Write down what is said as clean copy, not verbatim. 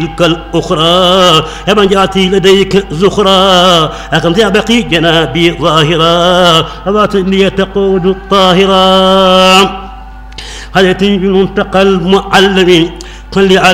تلك الأخرى يا من جاتي لديك زخرا أكم بقي جنابي ظاهرا أباتني تقود الطاهرا هل بمنتقى المعلم